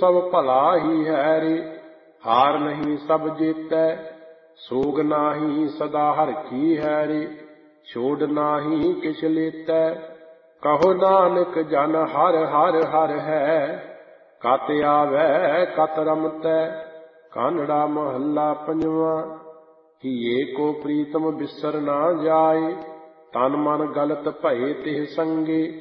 ਸਭ ਭਲਾ ਹੀ ਹੈ ਰੇ। ਹਾਰ ਨਹੀਂ ਸਭ ਜੀਤੈ, ਸੋਗ ਨਾਹੀ ਸਦਾ ਹਰਿ ਕੀ ਹੈ ਰੇ। ਛੋੜ ਨਾਹੀ ਕਿਛ ਲੇਤੈ, ਕਹੋ ਨਾਨਕ ਜਨ ਹਰਿ ਹਰਿ ਹਰਿ ਹੈ। ਕਤ ਆਵੈ ਕਤ ਰਮਤੈ, ਕਾਨੜਾ ਮਹੱਲਾ ਪੰਜਵਾਂ। ਹੀਏ ਕੋ ਪ੍ਰੀਤਮ ਬਿਸਰ ਨਾ ਜਾਏ, ਤਨ ਮਨ ਗਲਤ ਭਏ ਤਿਹ ਸੰਗੇ।